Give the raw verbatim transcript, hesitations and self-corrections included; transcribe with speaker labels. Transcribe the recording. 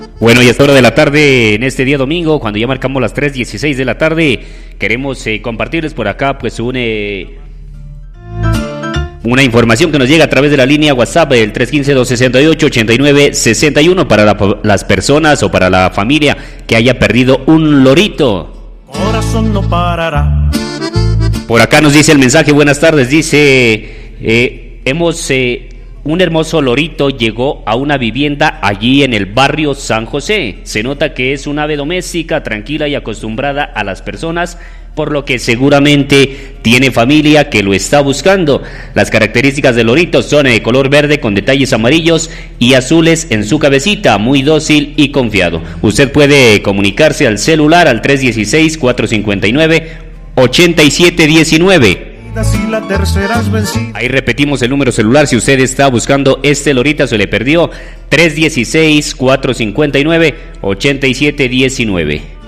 Speaker 1: Bueno, y a esta hora de la tarde, en este día domingo, cuando ya marcamos las tres dieciséis de la tarde, queremos eh, compartirles por acá pues un, eh, una información que nos llega a través de la línea WhatsApp del tres uno cinco, dos seis ocho, ocho nueve seis uno para la, las personas o para la familia que haya perdido un lorito.
Speaker 2: Corazón no parará.
Speaker 1: Por acá nos dice el mensaje, buenas tardes, dice, eh, hemos... Eh, un hermoso lorito llegó a una vivienda allí en el barrio San José. Se nota que es un ave doméstica, tranquila y acostumbrada a las personas, por lo que seguramente tiene familia que lo está buscando. Las características del lorito son de color verde con detalles amarillos y azules en su cabecita, muy dócil y confiado. Usted puede comunicarse al celular al tres uno seis, cuatro cinco nueve, ocho siete uno nueve.
Speaker 2: Si la tercera es vencida.
Speaker 1: Ahí repetimos el número celular si usted está buscando este lorita, se le perdió, tres uno seis, cuatro cinco nueve, ocho siete uno nueve.